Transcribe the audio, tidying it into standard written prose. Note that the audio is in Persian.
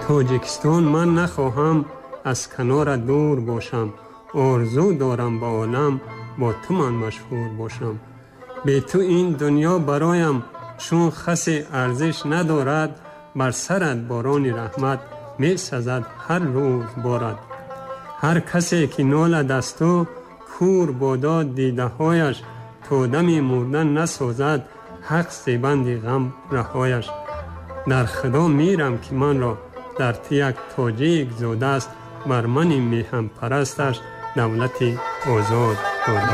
تاجیکستان من نخواهم از کنار دور باشم. آرزو دارم با عالم با تو من مشهور باشم. بی تو این دنیا برایم چون خس ارزش ندارد. بر سرت باران رحمت می سزد هر روز بارد. هر کسی که نالد از تو کور بادا دیده هایش. تا دمی مردن نسازد حق زیبند غم رهایش. در خدا میرم که من را در تو یک تاجیک زاده است. بر من میهم پرستش دولت آزاد داده.